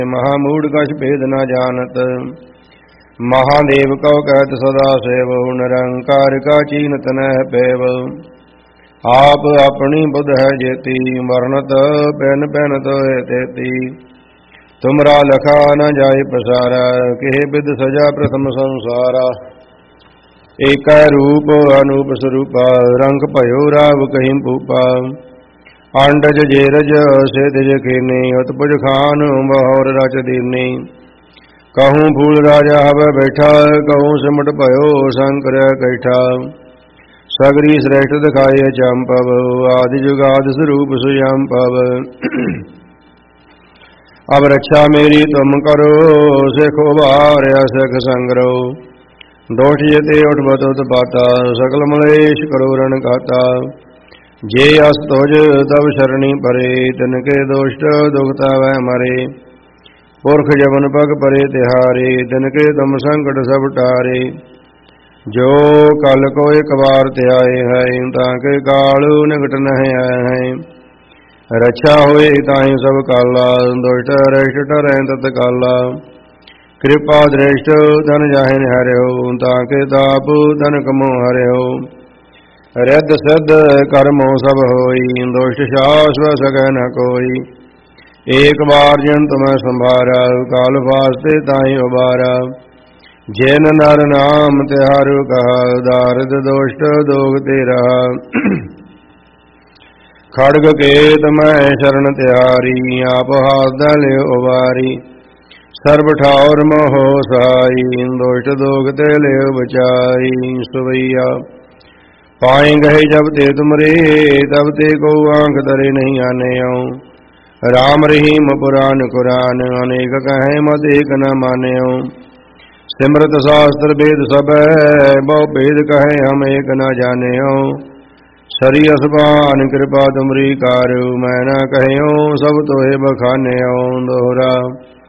महामूढ़ कछ भेद न जानत। महादेव कव कहत सदा सेव, निरंकार का चीन तनह पैव। आप अपनी बुध है जेती, वर्णत पैन पैनत है तेती। तुमरा लखा न जाय प्रसारा, केह विद सजा प्रथम संसारा। एक रूप अनूप स्वरूपा, रंग भयो राव कहीं भूपा। आंडज जेरज से तिज कीनी, उत्पुज खान बहौर रच दीनी। कहूँ फूल राजा हव बैठा, कहूँ सिमट भयो शंकर कैठा। सगरी श्रेष्ठ दिखाए चंपव, आदि जुगाद स्वरूप सुयंपव। अब रक्षा मेरी तुम करो, सिखो बार सिख संग्रो। दोष जते उठ बतुत पाता, सकल मलेश करो रण खाता। जे अस तुझ तब शरणी परे, तिनके दोष्ट दुखता वह मरे। पुरख जबन पग परे तिहारे, तिनके तुम संकट सब टारे। जो कल को एक बार त्याए है, ताके कालू निकट नहीं आए हैं। रक्षा हुए ताहि सब काला, दुष्ट रेष्ट टरै तत्काला। कृपा दृष्ट धन जाहिन हरियो, ताके ताप धन कमो हरियो। रिद्ध सिद्ध कर्मो सब होई, दुष्ट शाश्व सकै न कोई। एक बार जन तुम्हें संभारा, काल वास्ते ताहि उबारा। जैन नर नाम तिहारु कहा, दारिद दोष्ट दोग तेरा। खड़ग केत मैं शरण तिहारी, आप हाथ दले उबारी। सर्व ठाउर मोहो सहाई, दोष्ट दोग ते ले बचाई। सुवैया पाए गए जब ते तुमरे, तब ते को आंख तरे नहीं आने आऊं। राम रहीम पुराण कुरान, अनेक कहें मत एक न माने। सिमरत शास्त्र वेद सब बहु भेद कहे, हम एक न जाने। सरी असबान कृपा तुमरी कारु, मैं न कहो सब तोहे बखाने। दोहरा